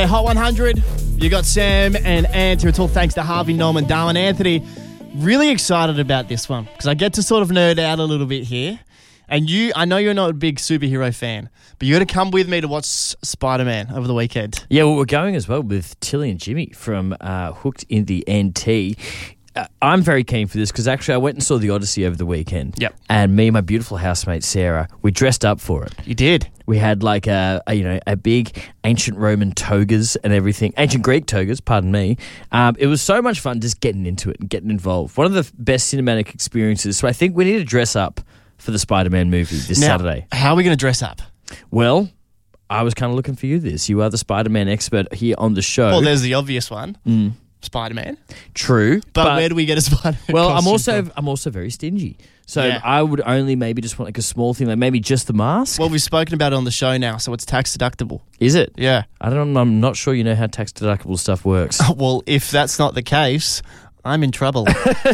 Hot 100, you got Sam and Ant. It's all thanks to Harvey Norman, Darwin Anthony. Really excited about this one because I get to sort of nerd out a little bit here. And I know you're not a big superhero fan, but you got to come with me to watch Spider-Man over the weekend. Yeah, well, we're going as well with Tilly and Jimmy from Hooked in the NT. I'm very keen for this because actually I went and saw The Odyssey over the weekend. Yep. And me and my beautiful housemate Sarah, we dressed up for it. You did. We had like a big ancient Roman togas and everything, ancient Greek togas, pardon me. It was so much fun just getting into it and getting involved. One of the best cinematic experiences. So I think we need to dress up for the Spider-Man movie this Saturday. How are we going to dress up? Well, I was kind of looking for you this. You are the Spider-Man expert here on the show. Well, there's the obvious one. Spider-Man. True. But where do we get a Spider-Man costume I'm also very stingy. So I would only maybe just want like a small thing, like maybe just the mask. Well, we've spoken about it on the show now, so it's tax deductible. Is it? Yeah. I'm not sure you know how tax deductible stuff works. Well, if that's not the case, I'm in trouble.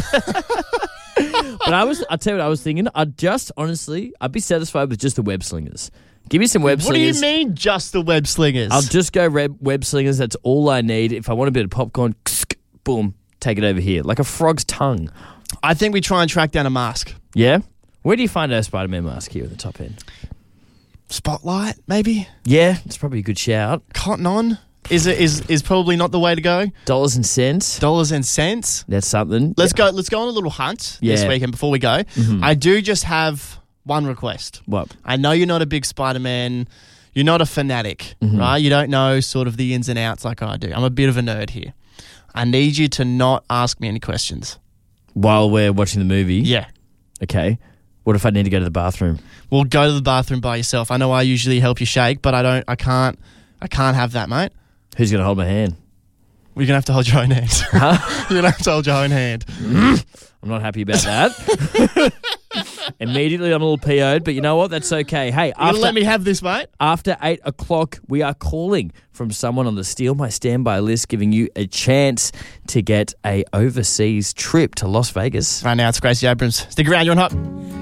But I'll tell you what I was thinking. I'd be satisfied with just the web slingers. Give me some web slingers. What do you mean just the web slingers? I'll just go web slingers. That's all I need. If I want a bit of popcorn, boom, take it over here. Like a frog's tongue. I think we try and track down a mask. Yeah? Where do you find our Spider-Man mask here at the top end? Spotlight, maybe? Yeah, it's probably a good shout. Cotton On is probably not the way to go. Dollars and cents. Dollars and cents. That's something. Let's go on a little hunt this weekend before we go. Mm-hmm. I do just have one request. What? I know you're not a big Spider-Man. You're not a fanatic, right? You don't know sort of the ins and outs like I do. I'm a bit of a nerd here. I need you to not ask me any questions. While we're watching the movie? Yeah. Okay. What if I need to go to the bathroom? Well, go to the bathroom by yourself. I know I usually help you shake, but I can't have that, mate. Who's going to hold my hand? You're going to have to hold your own hand. Huh? You're going to have to hold your own hand. I'm not happy about that. Immediately, I'm a little PO'd, but you know what? That's okay. Hey, you're going to let me have this, mate? After 8 o'clock, we are calling from someone on the Steal My Standby list, giving you a chance to get a overseas trip to Las Vegas. Right now, it's Gracie Abrams. Stick around, you're on Hot.